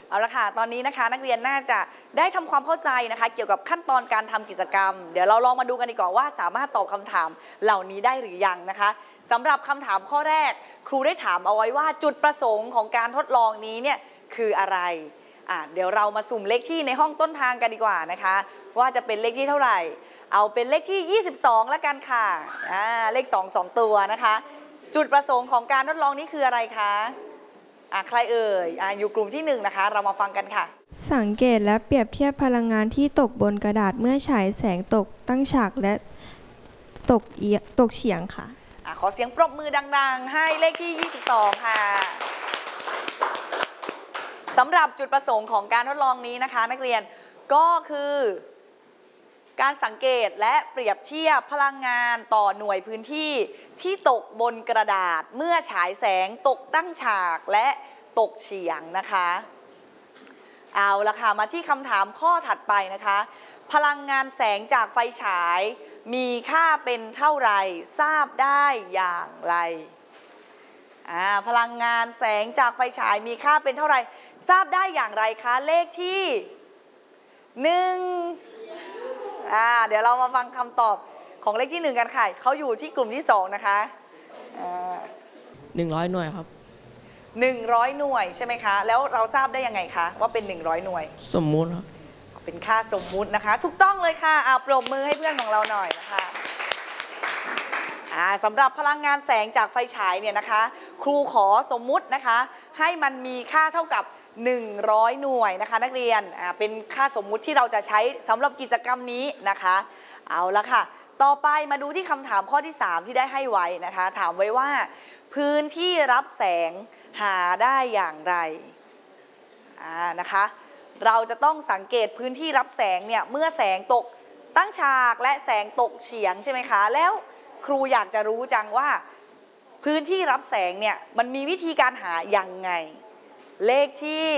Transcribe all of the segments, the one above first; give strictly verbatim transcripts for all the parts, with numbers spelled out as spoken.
เอาละค่ะตอนนี้นะคะนักเรียนน่าจะได้ทำความเข้าใจนะคะเกี่ยวกับขั้นตอนการทำกิจกรรมเดี๋ยวเราลองมาดูกันดีกว่าว่าสามารถตอบคำถามเหล่านี้ได้หรือยังนะคะสำหรับคำถามข้อแรกครูได้ถามเอาไว้ว่าจุดประสงค์ของการทดลองนี้เนี่ยคืออะไรอ่ะเดี๋ยวเรามาสุ่มเลขที่ในห้องต้นทางกันดีกว่านะคะว่าจะเป็นเลขที่เท่าไหร่เอาเป็นเลขที่ยี่สิบสองแล้วกันค่ะอ่าเลขสอง สองตัวนะคะจุดประสงค์ของการทดลองนี้คืออะไรคะอ่ะใครเอ่ยอ่ะอยู่กลุ่มที่หนึ่งนะคะเรามาฟังกันค่ะสังเกตและเปรียบเทียบพลังงานที่ตกบนกระดาษเมื่อฉายแสงตกตั้งฉากและตกเอียตกเฉียงค่ะอ่ะขอเสียงปรบมือดังๆให้เลขที่ยี่สิบสองค่ะสำหรับจุดประสงค์ของการทดลองนี้นะคะนักเรียนก็คือการสังเกตและเปรียบเทียบพลังงานต่อหน่วยพื้นที่ที่ตกบนกระดาษเมื่อฉายแสงตกตั้งฉากและตกเฉียงนะคะเอาละค่ะมาที่คำถามข้อถัดไปนะคะพลังงานแสงจากไฟฉายมีค่าเป็นเท่าไหร่ทราบได้อย่างไรอ่าพลังงานแสงจากไฟฉายมีค่าเป็นเท่าไหร่ทราบได้อย่างไรคะเลขที่หนึ่งอ่าเดี๋ยวเรามาฟังคำตอบของเลขที่หนึ่งกันค่ะเขาอยู่ที่กลุ่มที่สองนะคะหนึ่งร้อยหน่วยครับหนึ่งร้อยหน่วยใช่ไหมคะแล้วเราทราบได้ยังไงคะว่าเป็นหนึ่งร้อยหน่วยสมมุติครับเป็นค่าสมมุตินะคะถูกต้องเลยค่ะอ่าปรบมือให้เพื่อนของเราหน่อยนะคะอ่าสำหรับพลังงานแสงจากไฟฉายเนี่ยนะคะครูขอสมมุตินะคะให้มันมีค่าเท่ากับหนึ่งร้อยหน่วยนะคะนักเรียนอ่าเป็นค่าสมมุติที่เราจะใช้สำหรับกิจกรรมนี้นะคะเอาละค่ะต่อไปมาดูที่คำถามข้อที่สามที่ได้ให้ไว้นะคะถามไว้ว่าพื้นที่รับแสงหาได้อย่างไรอ่านะคะเราจะต้องสังเกตพื้นที่รับแสงเนี่ยเมื่อแสงตกตั้งฉากและแสงตกเฉียงใช่ไหมคะแล้วครูอยากจะรู้จังว่าพื้นที่รับแสงเนี่ยมันมีวิธีการหายังไงเลขที่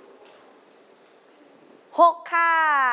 หกค่ะ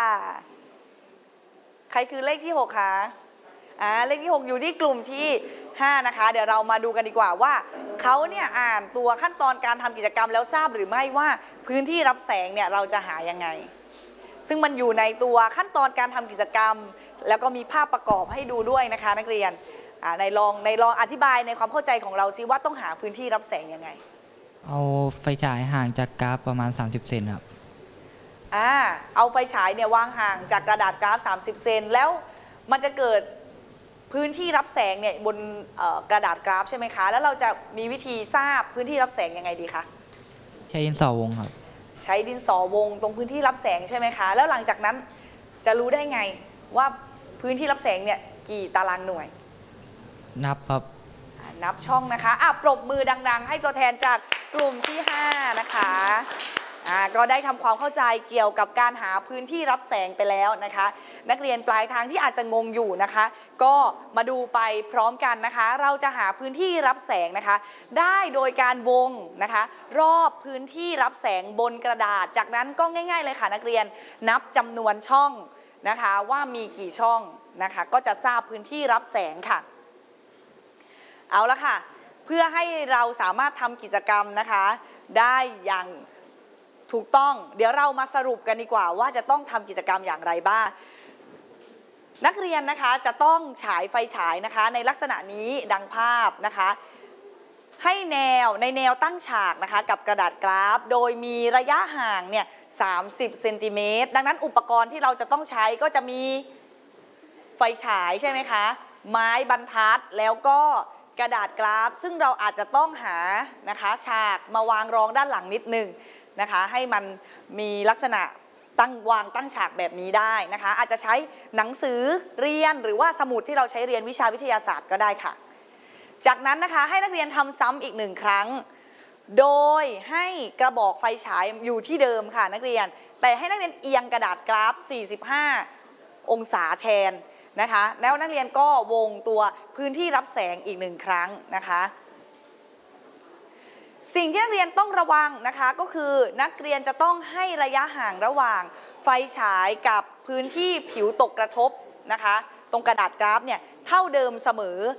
ใครคือเลขที่หกคะอ่าเลขที่หกอยู่ที่กลุ่มที่ห้านะคะเดี๋ยวเรามาดูกันดีกว่าว่าเขาเนี่ยอ่านตัวขั้นตอนการทำกิจกรรมแล้วทราบหรือไม่ว่าพื้นที่รับแสงเนี่ยเราจะหายังไงซึ่งมันอยู่ในตัวขั้นตอนการทำกิจกรรมแล้วก็มีภาพประกอบให้ดูด้วยนะคะนักเรียนอ่าในลองในลองอธิบายในความเข้าใจของเราซิว่าต้องหาพื้นที่รับแสงยังไงเอาไฟฉายห่างจากกราฟประมาณสามสิบเซนครับอ่าเอาไฟฉายเนี่ยวางห่างจากกระดาษกราฟสามสิบเซนแล้วมันจะเกิดพื้นที่รับแสงเนี่ยบนกระดาษกราฟใช่ไหมคะแล้วเราจะมีวิธีทราบพื้นที่รับแสงยังไงดีคะใช้ดินสอวงครับใช้ดินสอวงตรงพื้นที่รับแสงใช่ไหมคะแล้วหลังจากนั้นจะรู้ได้ไงว่าพื้นที่รับแสงเนี่ยกี่ตารางหน่วยนับครับนับช่องนะคะอ่ะปรบมือดังๆให้ตัวแทนจากกลุ่มที่ห้านะคะอ่าก็ได้ทำความเข้าใจเกี่ยวกับการหาพื้นที่รับแสงไปแล้วนะคะนักเรียนปลายทางที่อาจจะงงอยู่นะคะก็มาดูไปพร้อมกันนะคะเราจะหาพื้นที่รับแสงนะคะได้โดยการวงนะคะรอบพื้นที่รับแสงบนกระดาษจากนั้นก็ง่ายๆเลยค่ะนักเรียนนับจำนวนช่องนะคะว่ามีกี่ช่องนะคะก็จะทราบพื้นที่รับแสงค่ะเอาละค่ะเพื่อให้เราสามารถทำกิจกรรมนะคะได้อย่างถูกต้องเดี๋ยวเรามาสรุปกันดีกว่าว่าจะต้องทำกิจกรรมอย่างไรบ้างนักเรียนนะคะจะต้องฉายไฟฉายนะคะในลักษณะนี้ดังภาพนะคะให้แนวในแนวตั้งฉากนะคะกับกระดาษกราฟโดยมีระยะห่างเนี่ยสามสิบเซนติเมตรดังนั้นอุปกรณ์ที่เราจะต้องใช้ก็จะมีไฟฉายใช่ไหมคะไม้บรรทัดแล้วก็กระดาษกราฟซึ่งเราอาจจะต้องหานะคะฉากมาวางรองด้านหลังนิดนึงนะคะให้มันมีลักษณะตั้งวางตั้งฉากแบบนี้ได้นะคะอาจจะใช้หนังสือเรียนหรือว่าสมุดที่เราใช้เรียนวิชาวิทยาศาสตร์ก็ได้ค่ะจากนั้นนะคะให้นักเรียนทำซ้ำอีกหนึ่งครั้งโดยให้กระบอกไฟฉายอยู่ที่เดิมค่ะนักเรียนแต่ให้นักเรียนเอียงกระดาษกราฟสี่สิบห้าองศาแทนนะคะแล้วนักเรียนก็วงตัวพื้นที่รับแสงอีกหนึ่งครั้งนะคะสิ่งที่นักเรียนต้องระวังนะคะก็คือนักเรียนจะต้องให้ระยะห่างระหว่างไฟฉายกับพื้นที่ผิวตกกระทบนะคะตรงกระดาษกราฟเนี่ยเท่าเดิมเสมอ